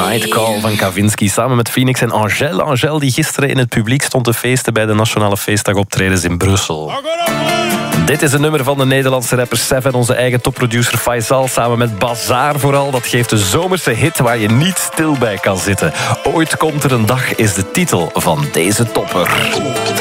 Night Call van Kavinsky samen met Phoenix en Angèle. Angèle die gisteren in het publiek stond te feesten bij de Nationale Feestdagoptredens in Brussel. Dit is een nummer van de Nederlandse rapper Sef en onze eigen topproducer Faisal samen met Bazaar vooral. Dat geeft een zomerse hit waar je niet stil bij kan zitten. Ooit komt er een dag is de titel van deze topper.